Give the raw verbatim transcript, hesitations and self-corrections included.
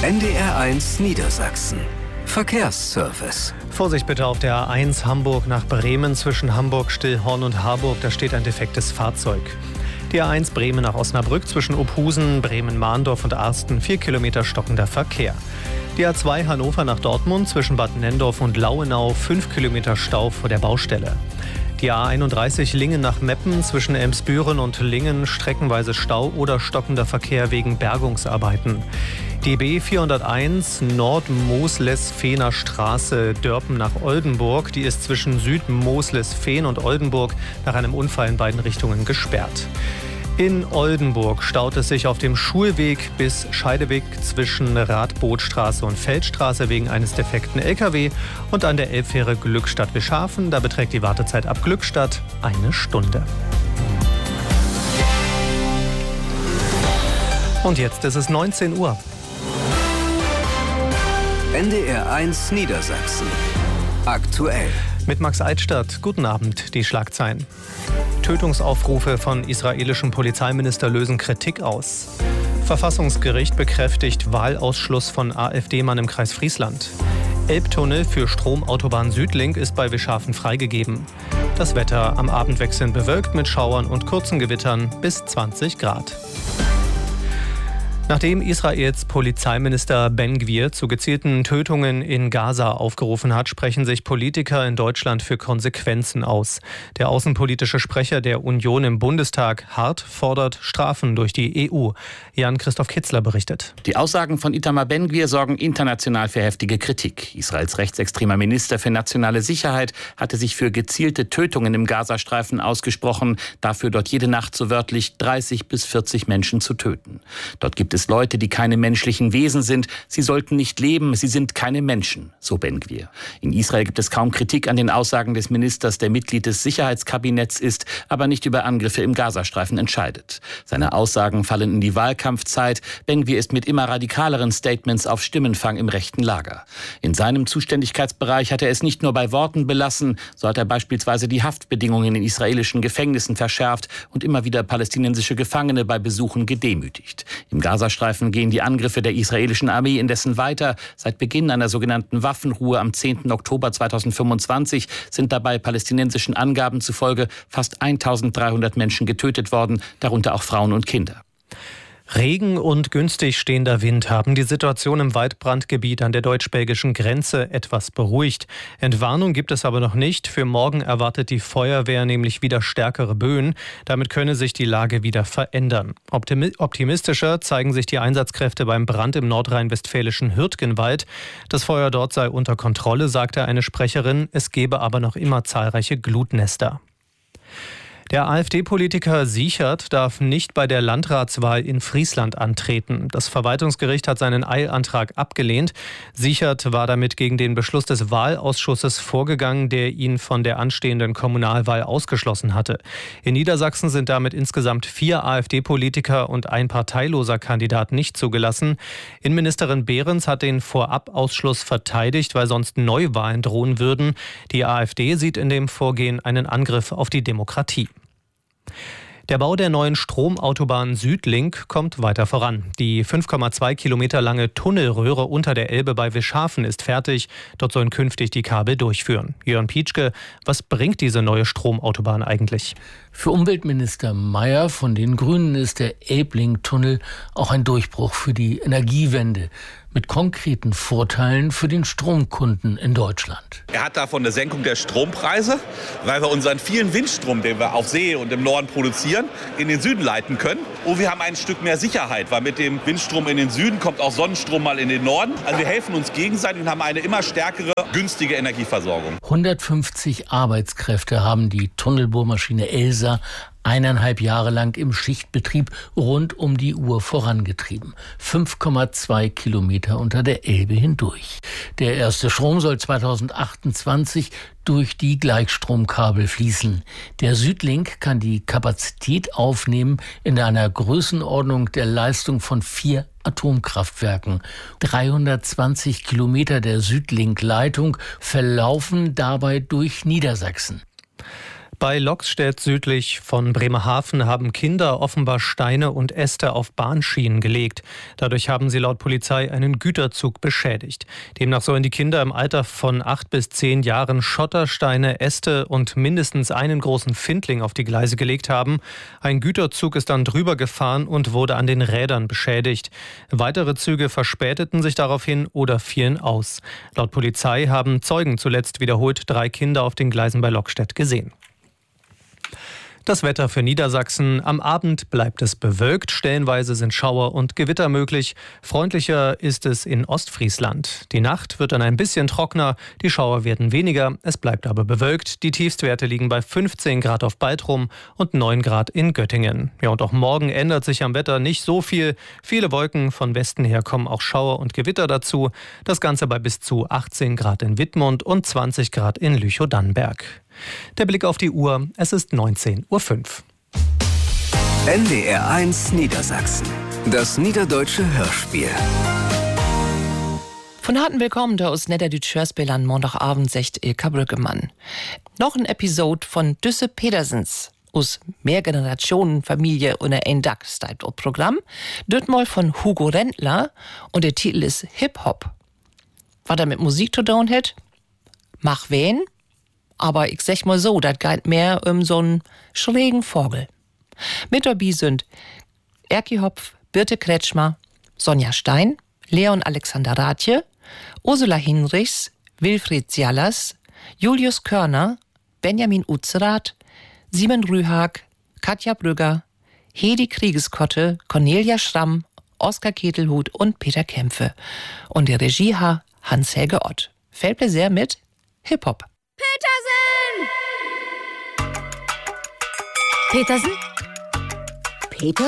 N D R eins Niedersachsen. Verkehrsservice. Vorsicht bitte auf der A eins Hamburg nach Bremen zwischen Hamburg, Stillhorn und Harburg. Da steht ein defektes Fahrzeug. Die A eins Bremen nach Osnabrück zwischen Ophusen, Bremen-Mahndorf und Arsten. Vier Kilometer stockender Verkehr. Die A zwei Hannover nach Dortmund zwischen Bad Nenndorf und Lauenau. Fünf Kilometer Stau vor der Baustelle. Die A einunddreißig Lingen nach Meppen zwischen Elmsbüren und Lingen, streckenweise Stau oder stockender Verkehr wegen Bergungsarbeiten. Die B vierhunderteins Nord-Mosles-Fehner Straße Dörpen nach Oldenburg, die ist zwischen Süd-Mosles-Fehn und Oldenburg nach einem Unfall in beiden Richtungen gesperrt. In Oldenburg staut es sich auf dem Schulweg bis Scheideweg zwischen Radbootstraße und Feldstraße wegen eines defekten L K W und an der Elbfähre Glückstadt-Wischhafen. Da beträgt die Wartezeit ab Glückstadt eine Stunde. Und jetzt ist es neunzehn Uhr. N D R eins Niedersachsen. Aktuell. Mit Max Eitstadt. Guten Abend, die Schlagzeilen. Tötungsaufrufe von israelischem Polizeiminister lösen Kritik aus. Verfassungsgericht bekräftigt Wahlausschluss von AfD-Mann im Kreis Friesland. Elbtunnel für Stromautobahn Südlink ist bei Wischhafen freigegeben. Das Wetter am Abend wechselnd bewölkt mit Schauern und kurzen Gewittern bis zwanzig Grad. Nachdem Israels Polizeiminister Ben Gvir zu gezielten Tötungen in Gaza aufgerufen hat, sprechen sich Politiker in Deutschland für Konsequenzen aus. Der außenpolitische Sprecher der Union im Bundestag, Hart, fordert Strafen durch die E U. Jan-Christoph Kitzler berichtet. Die Aussagen von Itamar Ben Gvir sorgen international für heftige Kritik. Israels rechtsextremer Minister für nationale Sicherheit hatte sich für gezielte Tötungen im Gazastreifen ausgesprochen, dafür dort jede Nacht so wörtlich dreißig bis vierzig Menschen zu töten. Dort gibt es Leute, die keine menschlichen Wesen sind. Sie sollten nicht leben, sie sind keine Menschen, so Ben Gvir. In Israel gibt es kaum Kritik an den Aussagen des Ministers, der Mitglied des Sicherheitskabinetts ist, aber nicht über Angriffe im Gazastreifen entscheidet. Seine Aussagen fallen in die Wahlkampfzeit. Ben Gvir ist mit immer radikaleren Statements auf Stimmenfang im rechten Lager. In seinem Zuständigkeitsbereich hat er es nicht nur bei Worten belassen, so hat er beispielsweise die Haftbedingungen in israelischen Gefängnissen verschärft und immer wieder palästinensische Gefangene bei Besuchen gedemütigt. Im Gazastreifen gehen die Angriffe der israelischen Armee indessen weiter. Seit Beginn einer sogenannten Waffenruhe am zehnten Oktober zweitausendfünfundzwanzig sind dabei palästinensischen Angaben zufolge fast eintausenddreihundert Menschen getötet worden, darunter auch Frauen und Kinder. Regen und günstig stehender Wind haben die Situation im Waldbrandgebiet an der deutsch-belgischen Grenze etwas beruhigt. Entwarnung gibt es aber noch nicht. Für morgen erwartet die Feuerwehr nämlich wieder stärkere Böen. Damit könne sich die Lage wieder verändern. Optimi- optimistischer zeigen sich die Einsatzkräfte beim Brand im nordrhein-westfälischen Hürtgenwald. Das Feuer dort sei unter Kontrolle, sagte eine Sprecherin. Es gebe aber noch immer zahlreiche Glutnester. Der AfD-Politiker Siechert darf nicht bei der Landratswahl in Friesland antreten. Das Verwaltungsgericht hat seinen Eilantrag abgelehnt. Siechert war damit gegen den Beschluss des Wahlausschusses vorgegangen, der ihn von der anstehenden Kommunalwahl ausgeschlossen hatte. In Niedersachsen sind damit insgesamt vier AfD-Politiker und ein parteiloser Kandidat nicht zugelassen. Innenministerin Behrens hat den Vorabausschluss verteidigt, weil sonst Neuwahlen drohen würden. Die AfD sieht in dem Vorgehen einen Angriff auf die Demokratie. Der Bau der neuen Stromautobahn Südlink kommt weiter voran. Die fünf Komma zwei Kilometer lange Tunnelröhre unter der Elbe bei Wischhafen ist fertig. Dort sollen künftig die Kabel durchführen. Jörn Pietschke, was bringt diese neue Stromautobahn eigentlich? Für Umweltminister Mayer von den Grünen ist der Elbling-Tunnel auch ein Durchbruch für die Energiewende mit konkreten Vorteilen für den Stromkunden in Deutschland. Er hat davon eine Senkung der Strompreise, weil wir unseren vielen Windstrom, den wir auf See und im Norden produzieren, in den Süden leiten können. Und wir haben ein Stück mehr Sicherheit, weil mit dem Windstrom in den Süden kommt auch Sonnenstrom mal in den Norden. Also wir helfen uns gegenseitig und haben eine immer stärkere, günstige Energieversorgung. hundertfünfzig Arbeitskräfte haben die Tunnelbohrmaschine Elsa eineinhalb Jahre lang im Schichtbetrieb rund um die Uhr vorangetrieben. fünf Komma zwei Kilometer unter der Elbe hindurch. Der erste Strom soll zweitausendachtundzwanzig durch die Gleichstromkabel fließen. Der Südlink kann die Kapazität aufnehmen in einer Größenordnung der Leistung von vier Atomkraftwerken. dreihundertzwanzig Kilometer der Südlink-Leitung verlaufen dabei durch Niedersachsen. Bei Loxstedt südlich von Bremerhaven haben Kinder offenbar Steine und Äste auf Bahnschienen gelegt. Dadurch haben sie laut Polizei einen Güterzug beschädigt. Demnach sollen die Kinder im Alter von acht bis zehn Jahren Schottersteine, Äste und mindestens einen großen Findling auf die Gleise gelegt haben. Ein Güterzug ist dann drüber gefahren und wurde an den Rädern beschädigt. Weitere Züge verspäteten sich daraufhin oder fielen aus. Laut Polizei haben Zeugen zuletzt wiederholt drei Kinder auf den Gleisen bei Loxstedt gesehen. Das Wetter für Niedersachsen. Am Abend bleibt es bewölkt. Stellenweise sind Schauer und Gewitter möglich. Freundlicher ist es in Ostfriesland. Die Nacht wird dann ein bisschen trockener. Die Schauer werden weniger. Es bleibt aber bewölkt. Die Tiefstwerte liegen bei fünfzehn Grad auf Baltrum und neun Grad in Göttingen. Ja, und auch morgen ändert sich am Wetter nicht so viel. Viele Wolken von Westen her kommen auch Schauer und Gewitter dazu. Das Ganze bei bis zu achtzehn Grad in Wittmund und zwanzig Grad in Lüchow-Dannenberg. Der Blick auf die Uhr, es ist neunzehn Uhr fünf. N D R eins Niedersachsen. Das niederdeutsche Hörspiel. Von harten Willkommen da aus Niederdeutsche Hörspiel an Montagabend secht Ilka Brüggemann. Noch ein Episode von Düsse Pedersens aus Mehrgenerationenfamilie und ein Dach-Style-Programm. Dort mal von Hugo Rentler und der Titel ist Hip-Hop. Was er mit Musik zu tun hat? Mach wen? Aber ich sag mal so, das geht mehr um so einen schrägen Vogel. Mit dabei sind Erki Hopf, Birte Kretschmer, Sonja Stein, Leon Alexander Rathje, Ursula Hinrichs, Wilfried Zialas, Julius Körner, Benjamin Utzerath, Simon Rühag, Katja Brügger, Hedi Kriegeskotte, Cornelia Schramm, Oskar Ketelhut und Peter Kämpfe. Und die Regie hat Hans-Helge Ott. Fällt mir sehr mit Hip-Hop. Petersen! Petersen? Peter?